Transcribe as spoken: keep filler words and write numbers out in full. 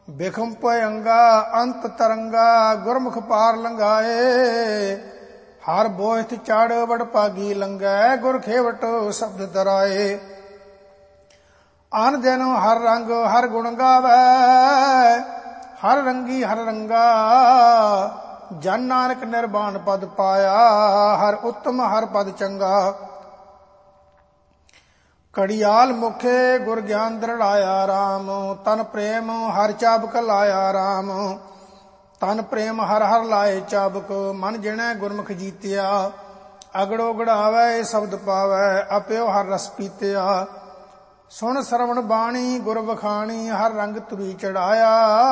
ਬਿਖਮ ਭਯੰਗਾ ਅੰਤ ਤਰੰਗਾ ਗੁਰਮੁਖ ਪਾਰ ਲੰਘਾਏ। ਹਰ ਬੋਹਿਤ ਚੜ ਵਡ ਭਾਗੀ ਲੰਘੈ ਗੁਰ ਖੇਵਟ ਸ਼ਬਦ ਦਰਾਏ। ਆਨ ਦਿਨ ਹਰ ਰੰਗ ਹਰ ਗੁਣ ਗਾਵੈ ਹਰ ਰੰਗੀ ਹਰ ਰੰਗਾ। ਜਨ ਨਾਨਕ ਨਿਰਵਾਣ ਪਦ ਪਾਇਆ ਹਰ ਉਤਮ ਹਰ ਪਦ ਚੰਗਾ। ਘੜਿਆਲ ਮੁਖੇ ਗੁਰ ਗਿਆਨ ਦ੍ਰਿੜਾਇਆ ਰਾਮ ਤਨ ਪ੍ਰੇਮ ਹਰ ਚਾਬਕ ਲਾਇਆ ਰਾਮ। ਤਨ ਪ੍ਰੇਮ ਹਰ ਹਰ ਲਾਏ ਚਾਬਕ ਮਨ ਜਿਣੈ ਗੁਰਮੁਖ ਜੀਤਿਆ। ਅਗੜੋ ਗੜਾਵੈ ਸ਼ਬਦ ਪਾਵੈ ਅਪਿਓ ਹਰ ਰਸ ਪੀਤਿਆ। ਸੁਣ ਸਰਵਣ ਬਾਣੀ ਗੁਰ ਵਖਾਣੀ ਹਰ ਰੰਗ ਤੁਰੀ ਚੜਾਇਆ।